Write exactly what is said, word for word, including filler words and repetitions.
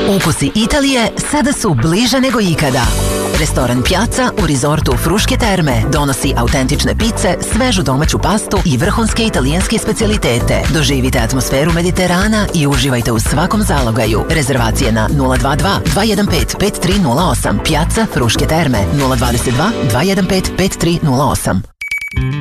Ukusi Italije sada su bliže nego ikada. Restoran Piazza u rizortu Fruške terme donosi autentične pice, svežu domaću pastu i vrhunske italijanske specijalitete. Doživite atmosferu Mediterana i uživajte u svakom zalogaju. Rezervacije na nula dva dva dva jedan pet pet tri nula osam. Piazza Fruške terme nula dva dva dva jedan pet pet tri nula osam.